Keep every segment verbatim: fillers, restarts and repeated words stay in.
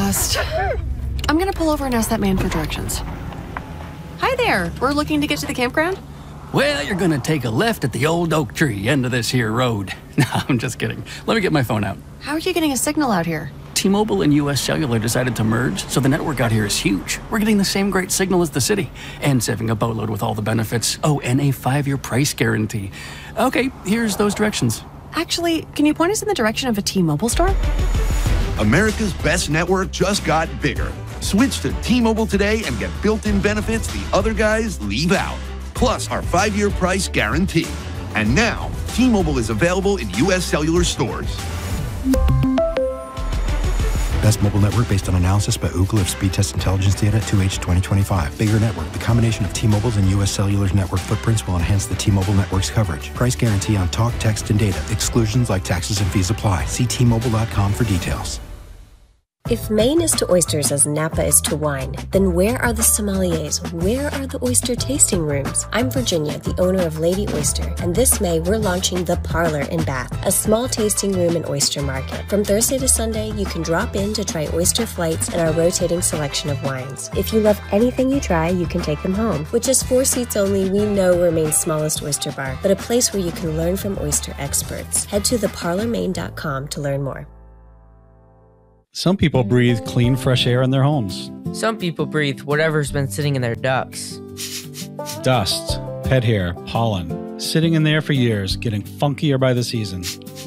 lost. I'm gonna pull over and ask that man for directions. Hi there. We're looking to get to the campground. Well, you're gonna take a left at the old oak tree end of this here road. No, I'm just kidding. Let me get my phone out. How are you getting a signal out here? T-Mobile and U S Cellular decided to merge, so the network out here is huge. We're getting the same great signal as the city, and saving a boatload with all the benefits. Oh, and a five-year price guarantee. Okay, here's those directions. Actually, can you point us in the direction of a T-Mobile store? America's best network just got bigger. Switch to T-Mobile today and get built-in benefits the other guys leave out. Plus our five-year price guarantee. And now, T-Mobile is available in U S Cellular stores. Best mobile network based on analysis by Ookla of speed test intelligence data two H twenty twenty-five. Bigger network. The combination of T-Mobile's and U S Cellular's network footprints will enhance the T-Mobile network's coverage. Price guarantee on talk, text, and data. Exclusions like taxes and fees apply. See T Mobile dot com for details. If Maine is to oysters as Napa is to wine, then where are the sommeliers? Where are the oyster tasting rooms? I'm Virginia, the owner of Lady Oyster, and this May we're launching The Parlor in Bath, a small tasting room and oyster market. From Thursday to Sunday, you can drop in to try oyster flights and our rotating selection of wines. If you love anything you try, you can take them home. With just four seats only, we know we're Maine's smallest oyster bar, but a place where you can learn from oyster experts. Head to the parlor maine dot com to learn more. Some people breathe clean, fresh air in their homes. Some people breathe whatever's been sitting in their ducts. Dust, pet hair, pollen, sitting in there for years, getting funkier by the season.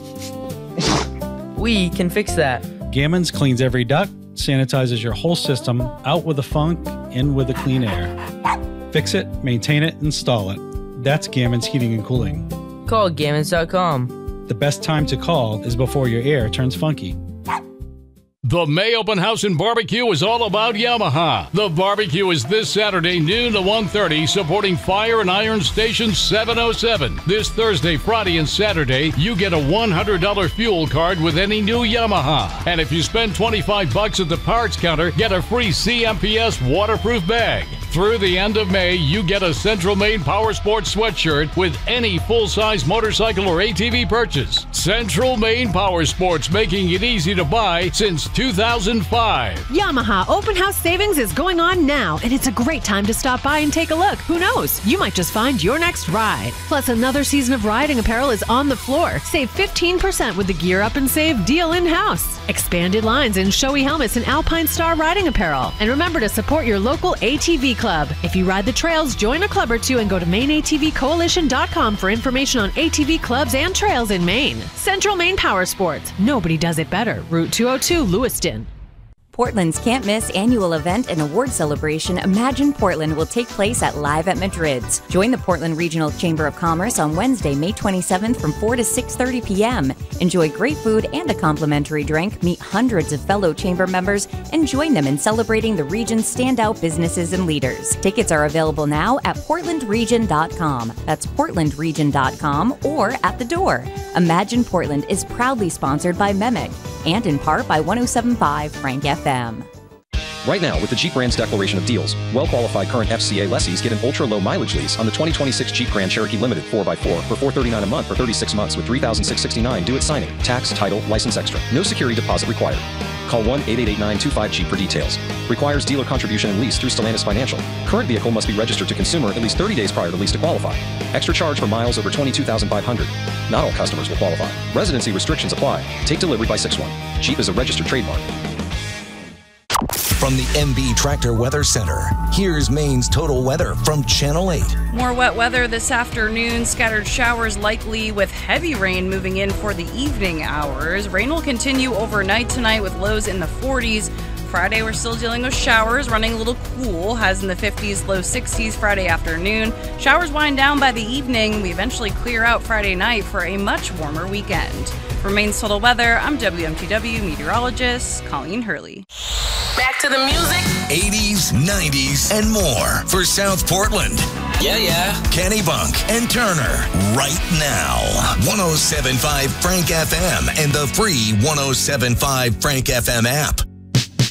We can fix that. Gammons cleans every duct, sanitizes your whole system, out with the funk, in with the clean air. Fix it, maintain it, install it. That's Gammons Heating and Cooling. Call gammons dot com. The best time to call is before your air turns funky. The May Open House and Barbecue is all about Yamaha. The barbecue is this Saturday, noon to one thirty, supporting Fire and Iron Station seven oh seven. This Thursday, Friday, and Saturday, you get a one hundred dollars fuel card with any new Yamaha. And if you spend twenty-five bucks at the parts counter, get a free C M P S waterproof bag. Through the end of May, you get a Central Maine Power Sports sweatshirt with any full-size motorcycle or A T V purchase. Central Maine Power Sports, making it easy to buy since two thousand five. Yamaha Open House Savings is going on now, and it's a great time to stop by and take a look. Who knows? You might just find your next ride. Plus, another season of riding apparel is on the floor. Save fifteen percent with the Gear Up and Save deal in-house. Expanded lines in Shoei helmets and Alpine Star riding apparel. And remember to support your local A T V club. If you ride the trails, join a club or two and go to Maine A T V Coalition dot com for information on A T V clubs and trails in Maine. Central Maine Power Sports. Nobody does it better. Route two oh two, Lewiston. Portland's can't-miss annual event and award celebration, Imagine Portland, will take place at Live at Madrid's. Join the Portland Regional Chamber of Commerce on Wednesday, May twenty-seventh from four to six thirty p.m. Enjoy great food and a complimentary drink, meet hundreds of fellow chamber members, and join them in celebrating the region's standout businesses and leaders. Tickets are available now at portland region dot com. That's portland region dot com or at the door. Imagine Portland is proudly sponsored by Memic and in part by one oh seven point five Frank F M. Right now, with the Jeep brand's declaration of deals, well-qualified current F C A lessees get an ultra-low mileage lease on the twenty twenty-six Jeep Grand Cherokee Limited four by four for four hundred thirty-nine dollars a month for thirty-six months with three thousand six hundred sixty-nine dollars due at signing. Tax, title, license extra. No security deposit required. Call one eight eight eight nine two five Jeep for details. Requires dealer contribution and lease through Stellantis Financial. Current vehicle must be registered to consumer at least thirty days prior to lease to qualify. Extra charge for miles over twenty-two thousand five hundred. Not all customers will qualify. Residency restrictions apply. Take delivery by six one. Jeep is a registered trademark. From the M B Tractor Weather Center, here's Maine's total weather from Channel eight. More wet weather this afternoon. Scattered showers likely with heavy rain moving in for the evening hours. Rain will continue overnight tonight with lows in the forties. Friday, we're still dealing with showers, running a little cool, highs in the fifties, low sixties Friday afternoon. Showers wind down by the evening. We eventually clear out Friday night for a much warmer weekend. For Maine's total weather, I'm W M T W meteorologist Colleen Hurley. Back to the music. eighties, nineties, and more for South Portland. Yeah, yeah. Kennebunk and Turner right now. one oh seven point five Frank F M and the free one oh seven point five Frank F M app.